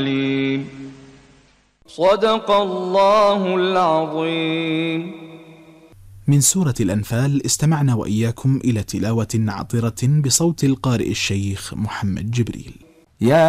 صدق الله العظيم. من سورة الأنفال استمعنا وإياكم إلى تلاوة عطرة بصوت القارئ الشيخ محمد جبريل. يا